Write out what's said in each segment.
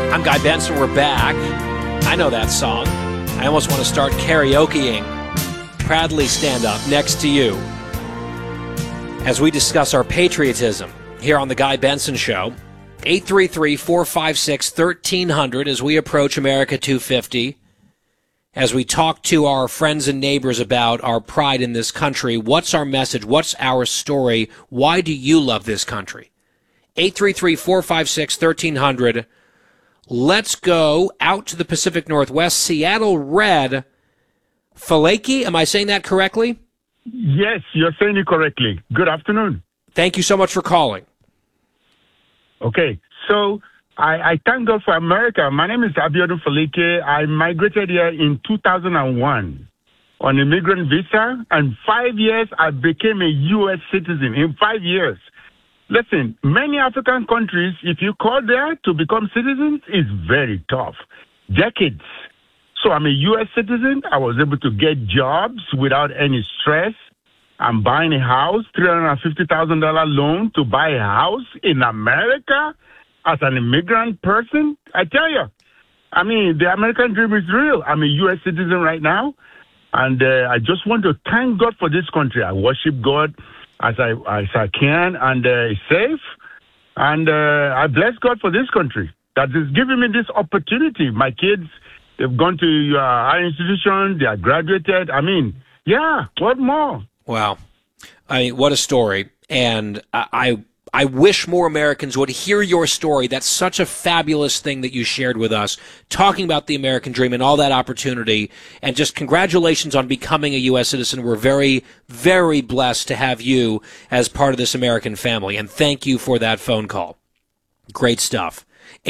I'm Guy Benson. We're back. I know that song. I almost want to start karaokeing. Proudly stand up next to you as we discuss our patriotism here on the Guy Benson Show. 833-456-1300 as we approach America 250. As we talk to our friends and neighbors about our pride in this country, what's our message? What's our story? Why do you love this country? 833-456-1300. Let's go out to the Pacific Northwest. Seattle Red. Falaki, am I saying that correctly? Yes, you're saying it correctly. Good afternoon. Thank you so much for calling. Okay, so I thank God for America. My name is Abiodun Falike. I migrated here in 2001 on immigrant visa, and 5 years I became a U.S. citizen in 5 years. Listen, many African countries, if you call there to become citizens, it's very tough. Decades. So I'm a U.S. citizen. I was able to get jobs without any stress. I'm buying a house, $350,000 loan to buy a house in America as an immigrant person. I tell you, I mean, the American dream is real. I'm a U.S. citizen right now, and I just want to thank God for this country. I worship God as I can, and it's safe. And I bless God for this country that is giving me this opportunity. My kids, they've gone to higher institution. They are graduated. I mean, yeah, what more? Wow. I mean, what a story. And I wish more Americans would hear your story. That's such a fabulous thing that you shared with us, talking about the American dream and all that opportunity. And just congratulations on becoming a U.S. citizen. We're very, very blessed to have you as part of this American family. And thank you for that phone call. Great stuff.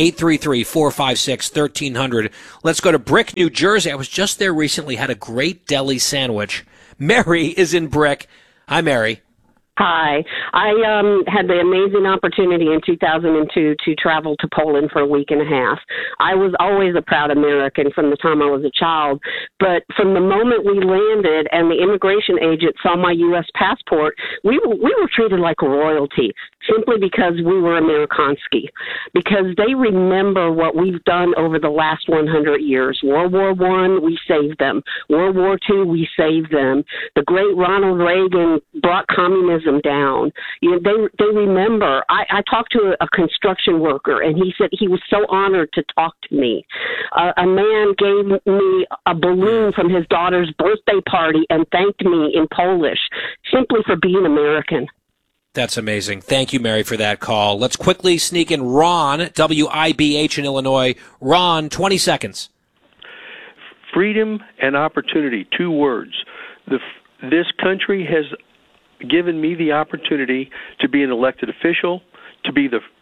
833-456-1300. Let's go to Brick, New Jersey. I was just there recently, had a great deli sandwich. Mary is in Brick. Hi, Mary. Hi. I had the amazing opportunity in 2002 to travel to Poland for a week and a half. I was always a proud American from the time I was a child, but from the moment we landed and the immigration agent saw my U.S. passport, we were treated like royalty simply because we were Amerikanski, because they remember what we've done over the last 100 years. World War I, we saved them. World War II, we saved them. The great Ronald Reagan brought communism down. You know, they remember. I talked to a construction worker, and he said he was so honored to talk to me. A man gave me a balloon from his daughter's birthday party and thanked me in Polish simply for being American. That's amazing. Thank you, Mary, for that call. Let's quickly sneak in Ron, WIBH in Illinois. Ron, 20 seconds. Freedom and opportunity, 2 words. This country has given me the opportunity to be an elected official, to be a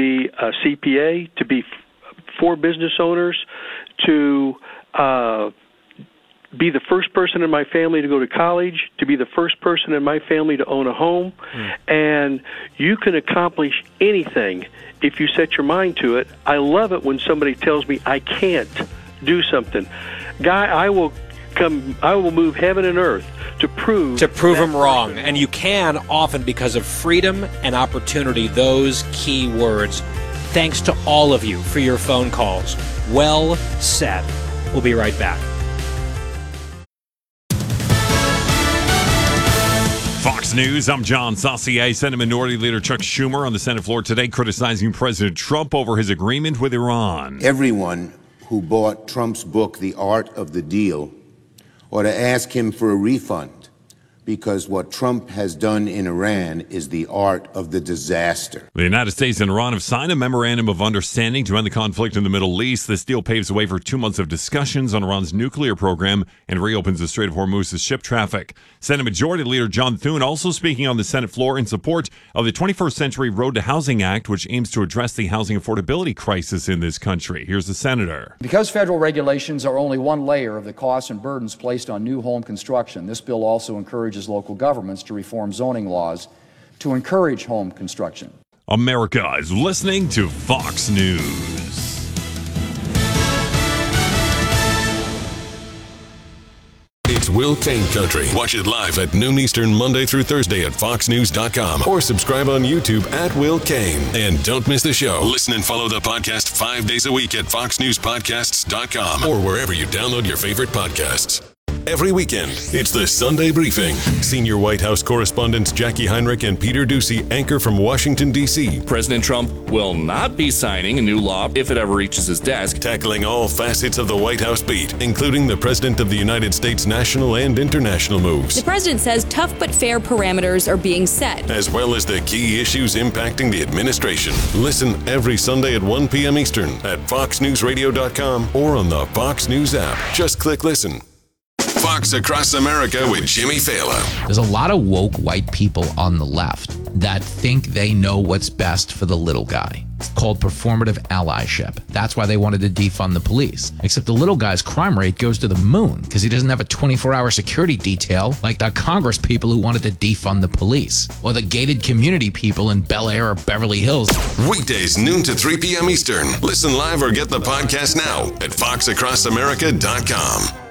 CPA, to be for business owners, to be the first person in my family to go to college, to be the first person in my family to own a home. And you can accomplish anything if you set your mind to it. I love it when somebody tells me I can't do something. Guy, I will move heaven and earth to prove them wrong. And you can often because of freedom and opportunity, those key words. Thanks to all of you for your phone calls. Well said. We'll be right back. Fox News, I'm John Saucier. Senate Minority Leader Chuck Schumer on the Senate floor today criticizing President Trump over his agreement with Iran. Everyone who bought Trump's book, The Art of the Deal, ought to ask him for a refund, because what Trump has done in Iran is the art of the disaster. The United States and Iran have signed a memorandum of understanding to end the conflict in the Middle East. This deal paves the way for 2 months of discussions on Iran's nuclear program and reopens the Strait of Hormuz's ship traffic. Senate Majority Leader John Thune also speaking on the Senate floor in support of the 21st Century Road to Housing Act, which aims to address the housing affordability crisis in this country. Here's the senator. Because federal regulations are only one layer of the costs and burdens placed on new home construction, this bill also encourages local governments to reform zoning laws to encourage home construction. America is listening to Fox News. It's Will Kane Country. Watch it live at noon Eastern Monday through Thursday at foxnews.com or subscribe on YouTube at Will Kane. And don't miss the show. Listen and follow the podcast 5 days a week at foxnewspodcasts.com or wherever you download your favorite podcasts. Every weekend, it's the Sunday Briefing. Senior White House correspondents Jackie Heinrich and Peter Doocy anchor from Washington, D.C. President Trump will not be signing a new law if it ever reaches his desk. Tackling all facets of the White House beat, including the President of the United States' national and international moves. The president says tough but fair parameters are being set, as well as the key issues impacting the administration. Listen every Sunday at 1 p.m. Eastern at foxnewsradio.com or on the Fox News app. Just click listen. Fox Across America with Jimmy Fallon. There's a lot of woke white people on the left that think they know what's best for the little guy. It's called performative allyship. That's why they wanted to defund the police. Except the little guy's crime rate goes to the moon because he doesn't have a 24-hour security detail like the Congress people who wanted to defund the police, or the gated community people in Bel Air or Beverly Hills. Weekdays noon to 3 p.m. Eastern. Listen live or get the podcast now at foxacrossamerica.com.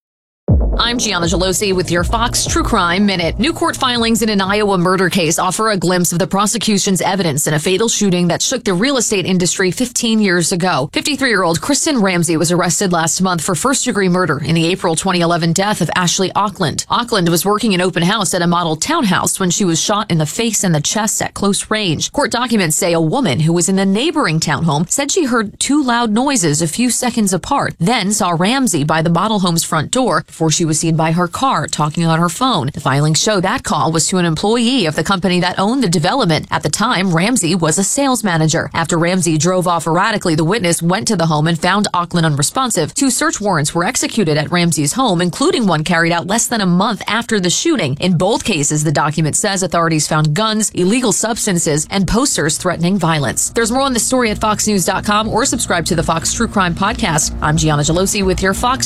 I'm Gianna Gelosi with your Fox True Crime Minute. New court filings in an Iowa murder case offer a glimpse of the prosecution's evidence in a fatal shooting that shook the real estate industry 15 years ago. 53-year-old Kristen Ramsey was arrested last month for first-degree murder in the April 2011 death of Ashley Auckland. Auckland was working an open house at a model townhouse when she was shot in the face and the chest at close range. Court documents say a woman who was in the neighboring townhome said she heard two loud noises a few seconds apart, then saw Ramsey by the model home's front door before she was seen by her car talking on her phone. The filings show that call was to an employee of the company that owned the development. At the time, Ramsey was a sales manager. After Ramsey drove off erratically, the witness went to the home and found Auckland unresponsive. 2 search warrants were executed at Ramsey's home, including one carried out less than a month after the shooting. In both cases, the document says authorities found guns, illegal substances, and posters threatening violence. There's more on this story at foxnews.com or subscribe to the Fox True Crime podcast. I'm Gianna Gelosi with your Fox